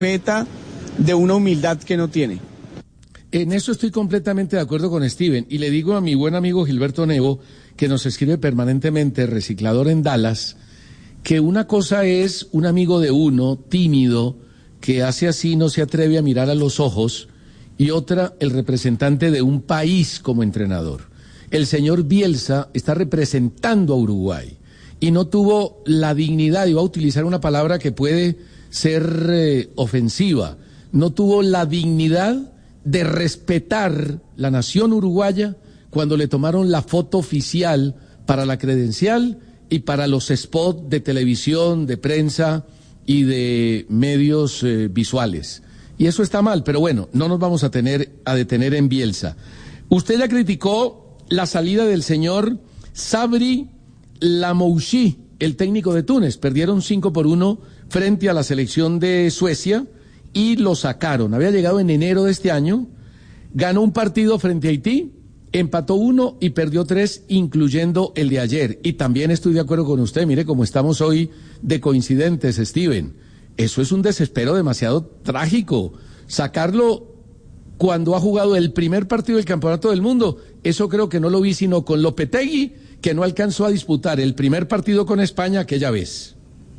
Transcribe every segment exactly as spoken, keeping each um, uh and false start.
Beta de una humildad que no tiene. En eso estoy completamente de acuerdo con Steven, y le digo a mi buen amigo Gilberto Nevo, que nos escribe permanentemente, reciclador en Dallas, que una cosa es un amigo de uno, tímido, que hace así, no se atreve a mirar a los ojos, y otra, el representante de un país como entrenador. El señor Bielsa está representando a Uruguay, y no tuvo la dignidad, iba a utilizar una palabra que puede ser eh, ofensiva, no tuvo la dignidad de respetar la nación uruguaya cuando le tomaron la foto oficial para la credencial y para los spots de televisión, de prensa y de medios eh, visuales. Y eso está mal, pero bueno, no nos vamos a tener a detener en Bielsa. Usted ya criticó la salida del señor Sabri Lamouchi, el técnico de Túnez. Perdieron cinco por uno frente a la selección de Suecia y lo sacaron. Había llegado en enero de este año, ganó un partido frente a Haití, empató uno y perdió tres, incluyendo el de ayer. Y también estoy de acuerdo con usted, mire cómo estamos hoy de coincidentes, Steven. Eso es un desespero demasiado trágico. Sacarlo cuando ha jugado el primer partido del Campeonato del Mundo, eso creo que no lo vi sino con Lopetegui, que no alcanzó a disputar el primer partido con España aquella vez.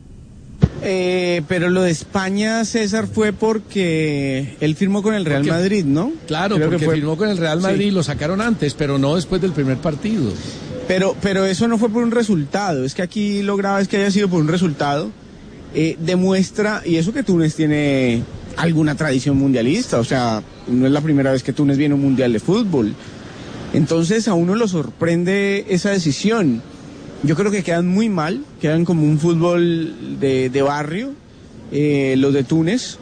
Eh, pero lo de España, César, fue porque él firmó con el Real porque, Madrid, ¿no? Claro, Creo porque firmó con el Real Madrid, sí. Lo sacaron antes, pero no después del primer partido. Pero, pero eso no fue por un resultado, es que aquí lo grave es que haya sido por un resultado. Eh, demuestra, y eso que Túnez tiene alguna tradición mundialista, o sea, no es la primera vez que Túnez viene a un mundial de fútbol. Entonces a uno lo sorprende esa decisión. Yo creo que quedan muy mal, quedan como un fútbol de, de barrio, eh, los de Túnez,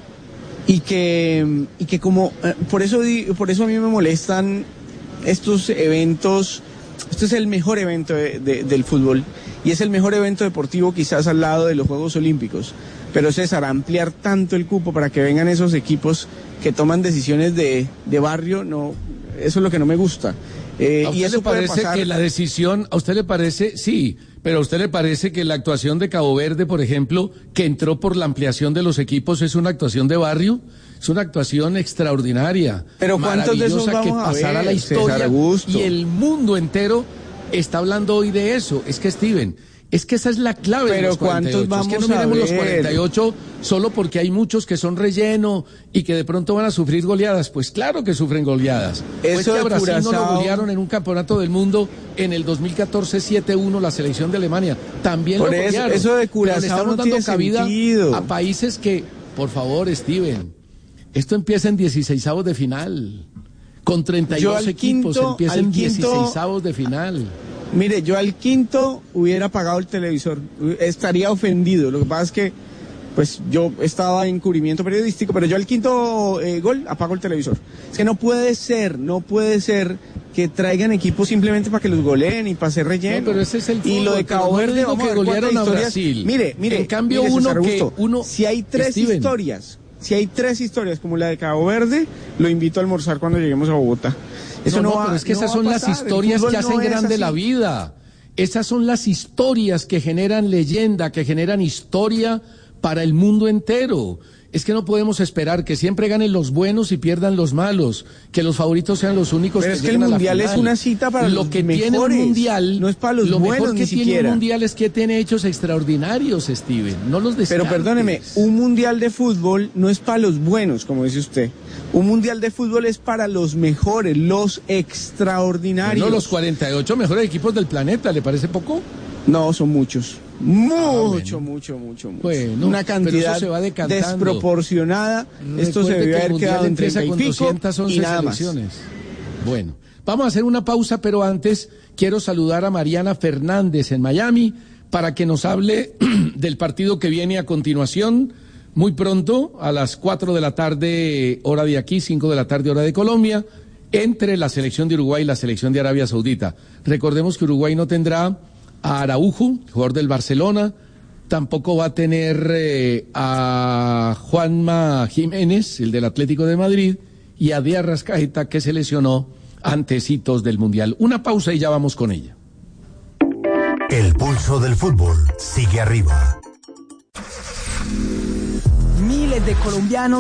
y que, y que como, eh, por eso, por eso a mí me molestan estos eventos. Este es el mejor evento de, de, del fútbol, y es el mejor evento deportivo quizás al lado de los Juegos Olímpicos. Pero César, ampliar tanto el cupo para que vengan esos equipos que toman decisiones de, de barrio, no, eso es lo que no me gusta. Eh, ¿A usted y eso le parece pasar... que la decisión, a usted le parece, sí, pero a usted le parece que la actuación de Cabo Verde, por ejemplo, que entró por la ampliación de los equipos, es una actuación de barrio? Es una actuación extraordinaria, pero ¿cuántos de esos vamos que a pasará ver, la historia Augusto? Y el mundo entero está hablando hoy de eso. Es que, Steven, es que esa es la clave. Pero de los cuarenta y ocho. ¿cuántos vamos es que no miremos a ver? los cuarenta y ocho solo porque hay muchos que son relleno y que de pronto van a sufrir goleadas. Pues claro que sufren goleadas. Eso pues que a Brasil Curazao... no lo golearon en un campeonato del mundo en el dos mil catorce siete uno la selección de Alemania. También Por lo eso, golearon. eso de Curazao pero le estamos no dando tiene cabida sentido. A países que, por favor, Steven, esto empieza en dieciseisavos de final. Con treinta y dos equipos quinto, empieza en dieciseisavos de final. Mire, yo al quinto hubiera apagado el televisor, estaría ofendido. Lo que pasa es que, pues, yo estaba en cubrimiento periodístico, pero yo al quinto eh, gol apago el televisor. Es que no puede ser, no puede ser que traigan equipos simplemente para que los goleen y para hacer relleno. No, pero ese es el fútbol, y lo de Cabo Verde, no vamos que a ver golearon a historias. Brasil. Mire, mire, en cambio mire, uno Augusto, que uno, si hay tres Steven. historias, si hay tres historias como la de Cabo Verde, lo invito a almorzar cuando lleguemos a Bogotá. Eso no, no, no va, pero es que no esas son las historias que hacen no grande la vida. Esas son las historias que generan leyenda, que generan historia para el mundo entero. Es que no podemos esperar que siempre ganen los buenos y pierdan los malos, que los favoritos sean los únicos. Pero que es que el mundial es una cita para lo los que mejores. Tiene un mundial, no es para los lo buenos mejor que ni tiene siquiera. un mundial es que tiene hechos extraordinarios, Steven. No los descartes. Pero perdóneme, un mundial de fútbol no es para los buenos, como dice usted. Un mundial de fútbol es para los mejores, los extraordinarios. No los cuarenta y ocho mejores equipos del planeta, ¿le parece poco? No, son muchos. Mucho, ah, bueno. mucho, mucho, mucho. Bueno, una cantidad se va desproporcionada. Recuerde Esto se debió haber quedado en treinta y pico y nada más. Bueno, vamos a hacer una pausa, pero antes quiero saludar a Mariana Fernández en Miami para que nos hable del partido que viene a continuación, muy pronto, a las cuatro de la tarde, hora de aquí, cinco de la tarde, hora de Colombia, entre la selección de Uruguay y la selección de Arabia Saudita. Recordemos que Uruguay no tendrá a Araujo, jugador del Barcelona, tampoco va a tener eh, a Juanma Jiménez, el del Atlético de Madrid, y a Díaz Rascaeta, que se lesionó antecitos del Mundial. Una pausa y ya vamos con ella. El pulso del fútbol sigue arriba. Miles de colombianos